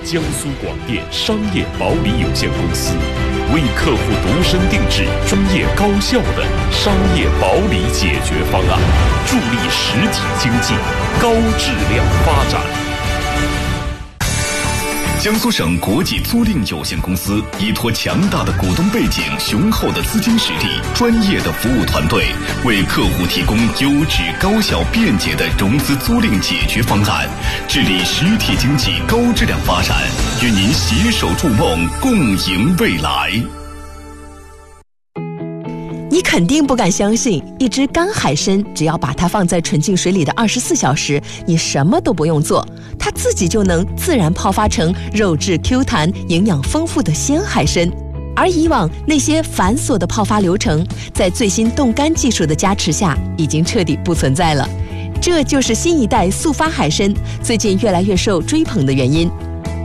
江苏广电商业保理有限公司，为客户独身定制专业高效的商业保理解决方案，助力实体经济高质量发展。 江苏省国际租赁有限公司依托强大的股东背景、雄厚的资金实力、专业的服务团队，为客户提供优质、高效、便捷的融资租赁解决方案，致力实体经济高质量发展，与您携手筑梦，共赢未来。 你肯定不敢相信，一只干海参只要把它放在纯净水里的24小时，你什么都不用做，它自己就能自然泡发成肉质 Q 弹、营养丰富的鲜海参。而以往那些繁琐的泡发流程，在最新冻干技术的加持下，已经彻底不存在了。这就是新一代速发海参最近越来越受追捧的原因。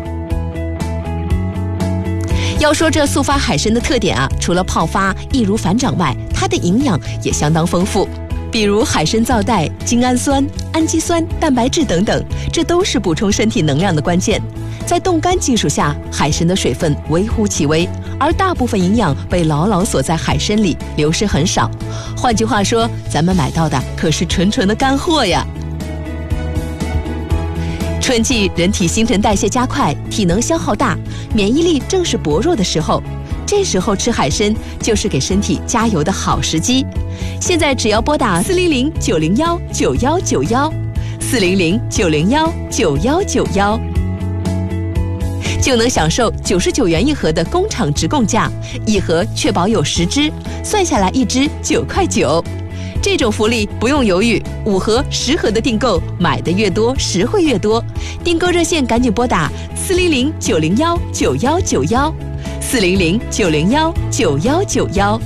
要说这速发海参的特点啊，除了泡发易如反掌外，它的营养也相当丰富，比如海参皂苷、精氨酸、氨基酸、蛋白质等等，这都是补充身体能量的关键。在冻干技术下，海参的水分微乎其微，而大部分营养被牢牢锁在海参里，流失很少。换句话说，咱们买到的可是纯纯的干货呀。春季人体新陈代谢加快，体能消耗大，免疫力正是薄弱的时候，这时候吃海参就是给身体加油的好时机。现在只要拨打400-901-9191，400-901-9191，就能享受99元一盒的工厂直供价，一盒确保有10只，算下来一只9块9。这种福利不用犹豫，5盒、10盒的订购，买的越多，实惠越多。订购热线赶紧拨打400-901-9191，400-901-9191。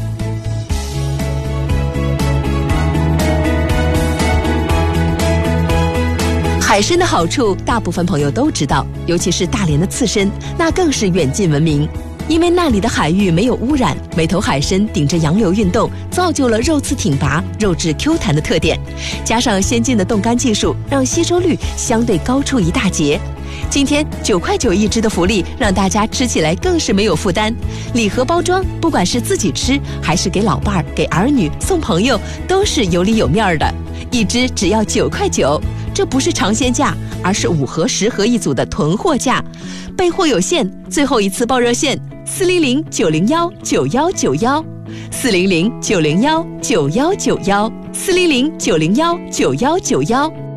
海参的好处，大部分朋友都知道，尤其是大连的刺身，那更是远近闻名。因为那里的海域没有污染，每头海参顶着洋流运动，造就了肉刺挺拔、肉质 Q 弹的特点。加上先进的冻干技术，让吸收率相对高出一大截。今天9块9一只的福利，让大家吃起来更是没有负担。礼盒包装，不管是自己吃，还是给老伴儿、给儿女、送朋友，都是有里有面的。一只只要9块9，这不是尝鲜价，而是5盒、10盒一组的囤货价。备货有限，最后一次报热线：400-901-9191，400-901-9191，400-901-9191。